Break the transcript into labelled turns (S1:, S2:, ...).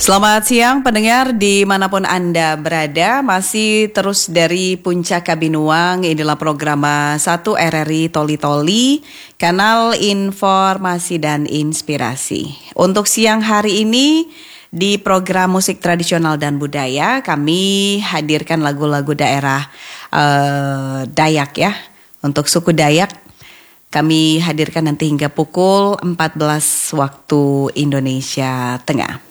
S1: Selamat siang pendengar dimanapun Anda berada, masih terus dari Puncak Kabinuang, inilah program 1 RRI Toli Toli, kanal informasi dan inspirasi. Untuk siang hari ini di program musik tradisional dan budaya, kami hadirkan lagu-lagu daerah Dayak ya, untuk suku Dayak. Kami hadirkan nanti hingga pukul 14 waktu Indonesia Tengah.